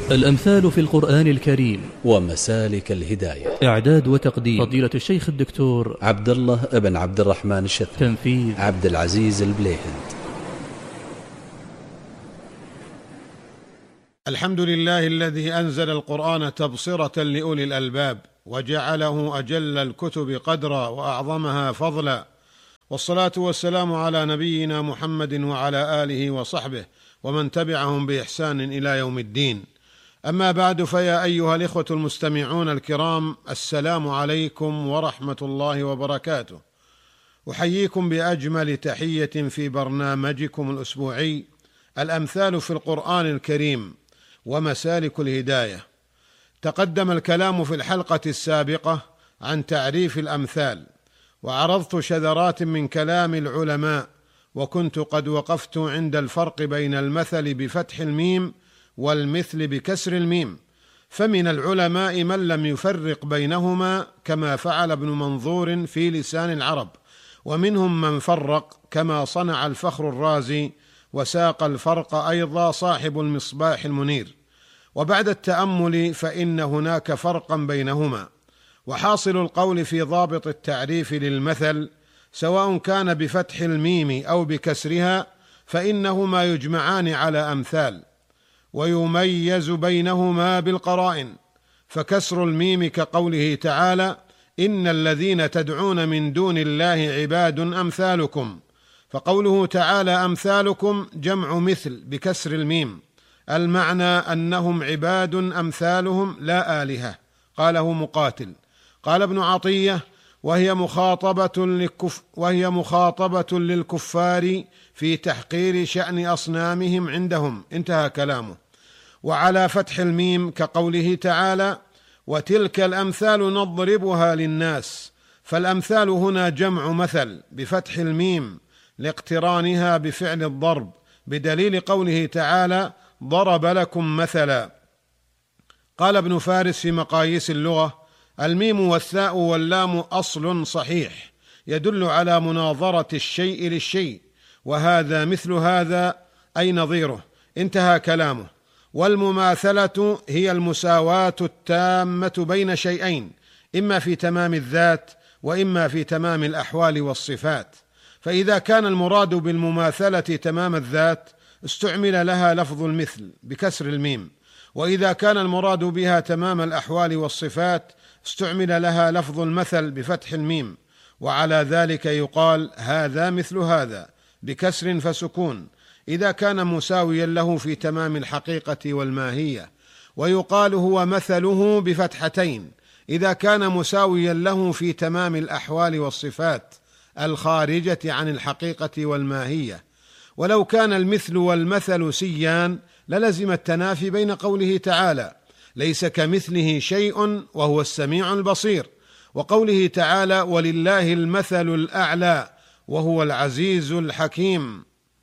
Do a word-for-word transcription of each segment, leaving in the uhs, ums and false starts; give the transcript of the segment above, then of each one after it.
الأمثال في القرآن الكريم ومسالك الهداية. إعداد وتقديم فضيلة الشيخ الدكتور عبد الله ابن عبد الرحمن الشثري. تنفيذ عبد العزيز البليهند. الحمد لله الذي أنزل القرآن تبصرة لأولي الألباب وجعله أجل الكتب قدرا وأعظمها فضلا، والصلاة والسلام على نبينا محمد وعلى آله وصحبه ومن تبعهم بإحسان إلى يوم الدين. أما بعد، فيا أيها الإخوة المستمعون الكرام، السلام عليكم ورحمة الله وبركاته. أحييكم بأجمل تحية في برنامجكم الأسبوعي الأمثال في القرآن الكريم ومسالك الهداية. تقدم الكلام في الحلقة السابقة عن تعريف الأمثال، وعرضت شذرات من كلام العلماء، وكنت قد وقفت عند الفرق بين المثل بفتح الميم والمثل بكسر الميم. فمن العلماء من لم يفرق بينهما كما فعل ابن منظور في لسان العرب، ومنهم من فرق كما صنع الفخر الرازي، وساق الفرق أيضا صاحب المصباح المنير. وبعد التأمل فإن هناك فرقا بينهما، وحاصل القول في ضابط التعريف للمثل سواء كان بفتح الميم أو بكسرها فإنهما يجمعان على أمثال، ويميز بينهما بالقرائن. فكسر الميم كقوله تعالى: إن الذين تدعون من دون الله عباد أمثالكم، فقوله تعالى أمثالكم جمع مثل بكسر الميم، المعنى أنهم عباد أمثالهم لا آلهة. قاله مقاتل. قال ابن عطية: وهي مخاطبة للكف وهي مخاطبة للكفار في تحقير شأن أصنامهم عندهم. انتهى كلامه. وعلى فتح الميم كقوله تعالى: وتلك الأمثال نضربها للناس، فالأمثال هنا جمع مثل بفتح الميم لاقترانها بفعل الضرب، بدليل قوله تعالى: ضرب لكم مثلا. قال ابن فارس في مقاييس اللغة: الميم والثاء واللام أصل صحيح يدل على مناظرة الشيء للشيء، وهذا مثل هذا أي نظيره. انتهى كلامه. والمماثلة هي المساواة التامة بين شيئين، إما في تمام الذات وإما في تمام الأحوال والصفات. فإذا كان المراد بالمماثلة تمام الذات استعمل لها لفظ المثل بكسر الميم، وإذا كان المراد بها تمام الأحوال والصفات استعمل لها لفظ المثل بفتح الميم. وعلى ذلك يقال هذا مثل هذا بكسر فسكون إذا كان مساويا له في تمام الحقيقة والماهية، ويقال هو مثله بفتحتين إذا كان مساويا له في تمام الأحوال والصفات الخارجة عن الحقيقة والماهية. ولو كان المثل والمثل سيان للزم التنافي بين قوله تعالى: ليس كمثله شيء وهو السميع البصير، وقوله تعالى: ولله المثل الأعلى وهو العزيز الحكيم.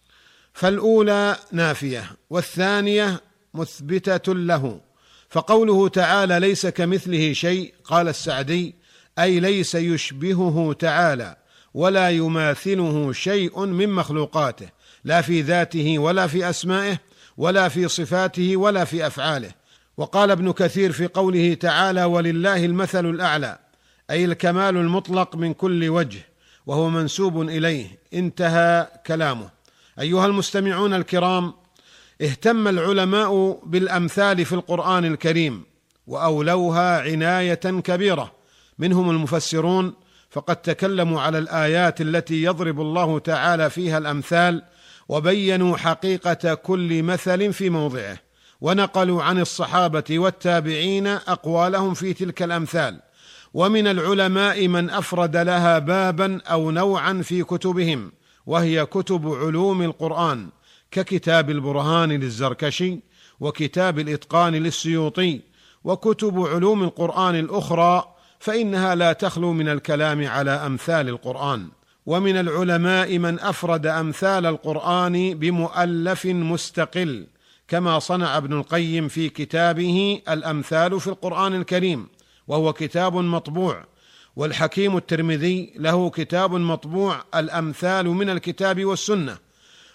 فالأولى نافية والثانية مثبتة له. فقوله تعالى ليس كمثله شيء، قال السعدي: أي ليس يشبهه تعالى ولا يماثله شيء من مخلوقاته، لا في ذاته ولا في أسمائه ولا في صفاته ولا في أفعاله. وقال ابن كثير في قوله تعالى: ولله المثل الأعلى، أي الكمال المطلق من كل وجه، وهو منسوب إليه. انتهى كلامه. أيها المستمعون الكرام، اهتم العلماء بالأمثال في القرآن الكريم وأولوها عناية كبيرة. منهم المفسرون، فقد تكلموا على الآيات التي يضرب الله تعالى فيها الأمثال، وبينوا حقيقة كل مثل في موضعه، ونقلوا عن الصحابة والتابعين أقوالهم في تلك الأمثال. ومن العلماء من أفرد لها بابا أو نوعا في كتبهم، وهي كتب علوم القرآن، ككتاب البرهان للزركشي، وكتاب الإتقان للسيوطي، وكتب علوم القرآن الأخرى، فإنها لا تخلو من الكلام على أمثال القرآن. ومن العلماء من أفرد أمثال القرآن بمؤلف مستقل، كما صنع ابن القيم في كتابه الأمثال في القرآن الكريم، وهو كتاب مطبوع. والحكيم الترمذي له كتاب مطبوع الأمثال من الكتاب والسنة.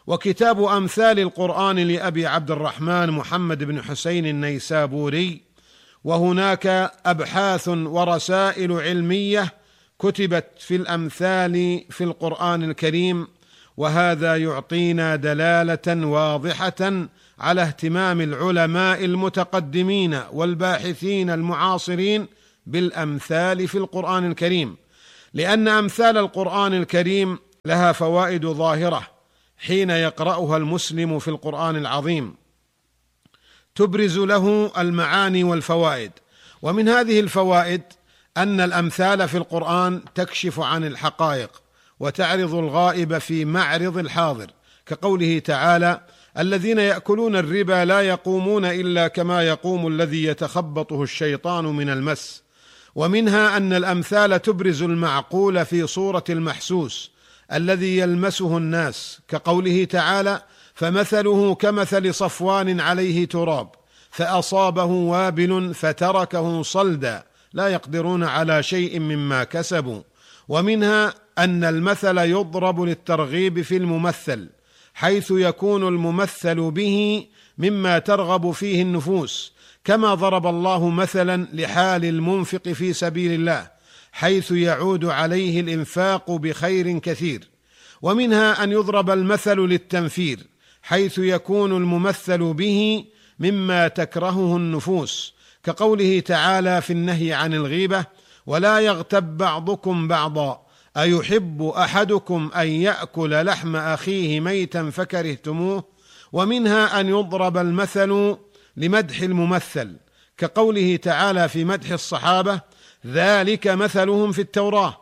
وكتاب أمثال القرآن لأبي عبد الرحمن محمد بن حسين النيسابوري. وهناك أبحاث ورسائل علمية كتبت في الأمثال في القرآن الكريم، وهذا يعطينا دلالة واضحة على اهتمام العلماء المتقدمين والباحثين المعاصرين بالأمثال في القرآن الكريم، لأن أمثال القرآن الكريم لها فوائد ظاهرة حين يقرأها المسلم في القرآن العظيم، تبرز له المعاني والفوائد. ومن هذه الفوائد أن الأمثال في القرآن تكشف عن الحقائق وتعرض الغائب في معرض الحاضر، كقوله تعالى: الذين يأكلون الربا لا يقومون إلا كما يقوم الذي يتخبطه الشيطان من المس. ومنها أن الأمثال تبرز المعقول في صورة المحسوس الذي يلمسه الناس، كقوله تعالى: فمثله كمثل صفوان عليه تراب فأصابه وابل فتركه صلدا لا يقدرون على شيء مما كسبوا. ومنها أن المثل يضرب للترغيب في الممثل، حيث يكون الممثل به مما ترغب فيه النفوس، كما ضرب الله مثلا لحال المنفق في سبيل الله، حيث يعود عليه الإنفاق بخير كثير. ومنها أن يضرب المثل للتنفير، حيث يكون الممثل به مما تكرهه النفوس، كقوله تعالى في النهي عن الغيبة: ولا يغتب بعضكم بعضا أيحب أحدكم أن يأكل لحم أخيه ميتا فكرهتموه. ومنها أن يضرب المثل لمدح الممثل، كقوله تعالى في مدح الصحابة: ذلك مثلهم في التوراة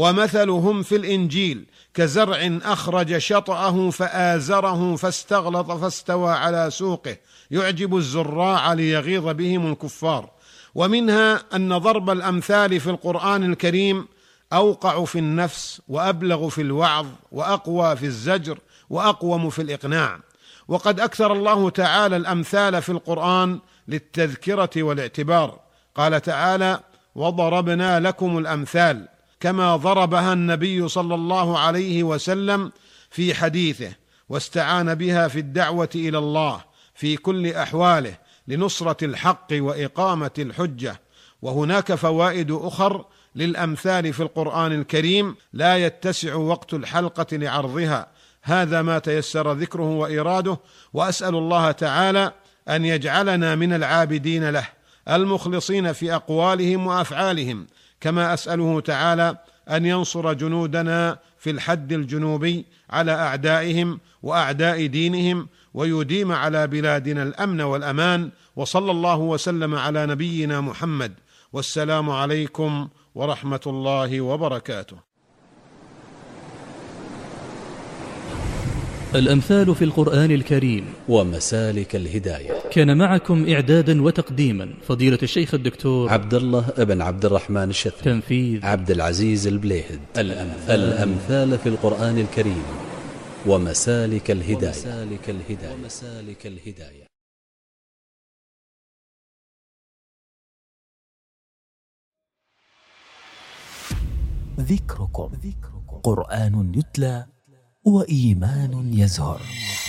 ومثلهم في الإنجيل كزرع أخرج شطأه فآزره فاستغلظ فاستوى على سوقه يعجب الزراع ليغيظ بهم الكفار. ومنها أن ضرب الأمثال في القرآن الكريم أوقع في النفس وأبلغ في الوعظ وأقوى في الزجر وأقوم في الإقناع. وقد أكثر الله تعالى الأمثال في القرآن للتذكرة والاعتبار، قال تعالى: وضربنا لكم الأمثال، كما ضربها النبي صلى الله عليه وسلم في حديثه، واستعان بها في الدعوة إلى الله في كل أحواله لنصرة الحق وإقامة الحجة. وهناك فوائد أخر للأمثال في القرآن الكريم لا يتسع وقت الحلقة لعرضها، هذا ما تيسر ذكره وإراده، وأسأل الله تعالى أن يجعلنا من العابدين له المخلصين في أقوالهم وأفعالهم، كما أسأله تعالى أن ينصر جنودنا في الحد الجنوبي على أعدائهم وأعداء دينهم، ويديم على بلادنا الأمن والأمان. وصلى الله وسلم على نبينا محمد، والسلام عليكم ورحمة الله وبركاته. الأمثال في القرآن الكريم ومسالك الهداية. كان معكم إعدادا وتقديما فضيلة الشيخ الدكتور عبد الله ابن عبد الرحمن الشثري. تنفيذ عبد العزيز البليهد. الأمثال, الأمثال في القرآن الكريم ومسالك الهداية. ومسالك الهداية. ومسالك الهداية. ذكركم قرآن يتلى وإيمان يزهر.